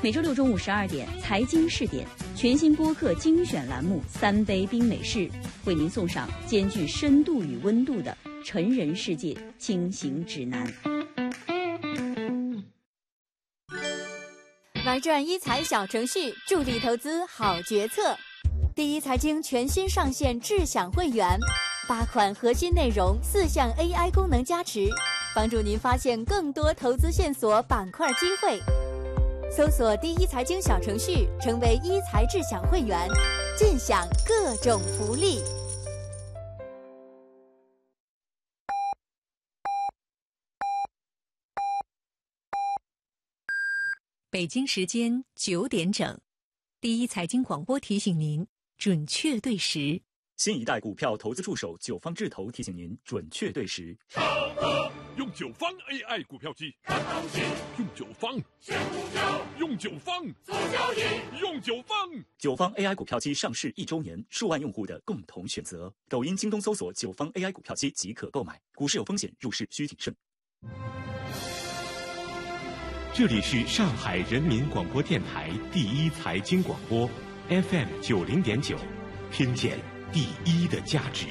每周六中午12点，财经试点全新播客精选栏目《3杯冰美式》，为您送上兼具深度与温度的成人世界轻行指南。 玩转一财小程序，助力投资好决策。第一财经全新上线智享会员，8款核心内容，4项 AI 功能加持，帮助您发现更多投资线索、板块机会。搜索第一财经小程序，成为一财智享会员，尽享各种福利。 北京时间9点整，第一财经广播提醒您准确对时。 新一代股票投资助手九方智投提醒您准确对时。 用九方 AI 股票机看东西，用九方选股票，用九方做交易，用九方。 九方 AI 股票机上市1周年，数万用户的共同选择。抖音、京东搜索九方 AI 股票机即可购买。股市有风险，入市需谨慎。 这里是上海人民广播电台第一财经广播 FM 90.9，听见第一的价值。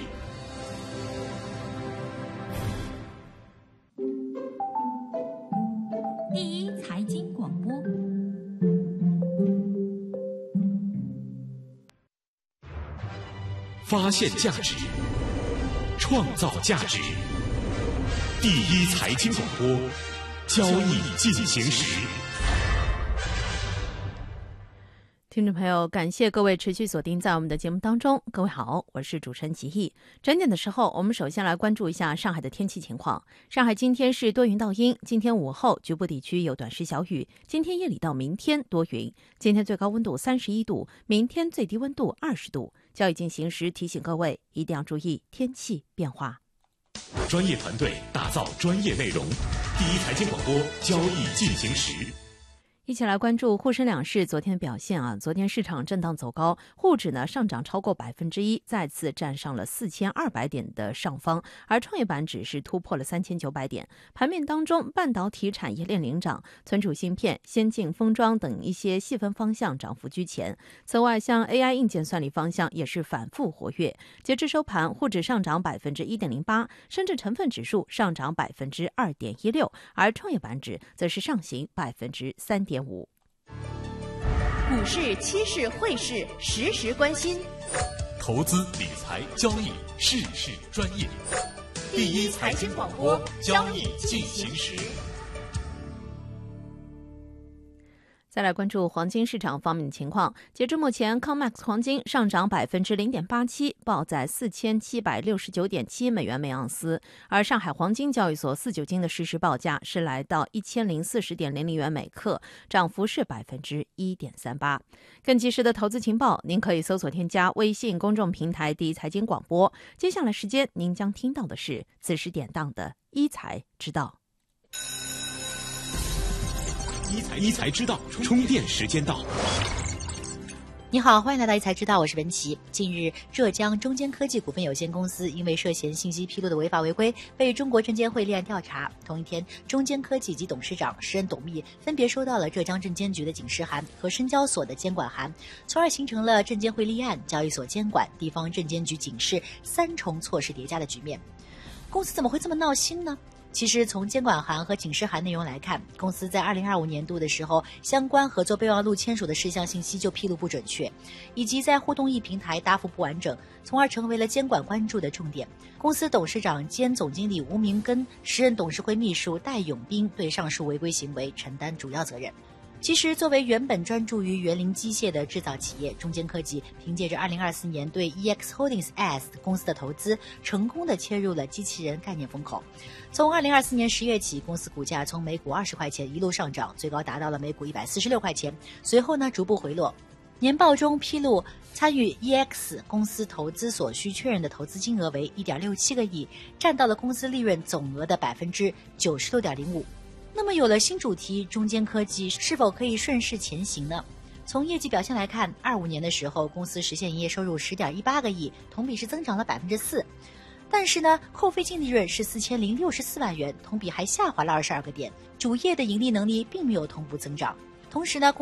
第一财经广播， 发现价值，创造价值。第一财经广播，交易进行时。 听众朋友，感谢各位持续锁定在我们的节目当中。各位好，我是主持人齐毅。整点的时候，我们首先来关注一下上海的天气情况。上海今天是多云到阴，今天午后局部地区有短时小雨，今天夜里到明天多云。今天最高温度31度，明天最低温度20度。交易进行时提醒各位一定要注意天气变化。 专业团队打造专业内容，第一财经广播，交易进行时。 一起来关注沪深两市昨天的表现啊！昨天市场震荡走高，沪指呢上涨超过1%，再次站上了4200点的上方，而创业板指是突破了3900点。盘面当中，半导体产业链领涨，存储芯片、先进封装等一些细分方向涨幅居前。此外，像 AI 硬件算力方向也是反复活跃。截至收盘，沪指上涨1.08%，深圳成分指数上涨2.16%，而创业板指则是上行3.5%。 股市、期市、汇市，时时关心。 投资理财交易，事事专业。第一财经广播，交易进行时。 再来关注黄金市场方面的情况。截至目前 COMEX 黄金上涨0.87%，报在4769.7美元每盎司，而上海黄金交易所4-9金的实时报价是来到1040.00元每克，涨幅是1.38%。更及时的投资情报，您可以搜索添加微信公众平台第一财经广播。接下来时间您将听到的是此时典当的一财之道。 一财知道，充电时间到。 你好，欢迎来到一财知道，我是文琪。近日，浙江中坚科技股份有限公司因为涉嫌信息披露的违法违规，被中国证监会立案调查。同一天，中坚科技及董事长、时任董秘分别收到了浙江证监局的警示函和深交所的监管函，从而形成了证监会立案、交易所监管、地方证监局警示3重措施叠加的局面。公司怎么会这么闹心呢？其实从监管函和警示函内容来看，公司在2025年度的时候，相关合作备忘录签署的事项信息就披露不准确，以及在互动易平台答复不完整，从而成为了监管关注的重点。公司董事长兼总经理吴明根、时任董事会秘书戴永斌对上述违规行为承担主要责任。其实，作为原本专注于园林机械的制造企业，中坚科技凭借着2024年对 EX Holdings S 公司的投资，成功的切入了机器人概念风口。从2024年10月起，公司股价从每股20块钱一路上涨，最高达到了每股146块钱，随后呢逐步回落。年报中披露，参与 EX 公司投资所需确认的投资金额为1.67个亿，占到了公司利润总额的96.05%。那么有了新主题，中坚科技是否可以顺势前行呢？从业绩表现来看，25年的时候，公司实现营业收入10.18个亿，同比是增长了4%。但是呢，扣非净利润是4064万元，同比还下滑了22个点，主业的盈利能力并没有同步增长。同时呢，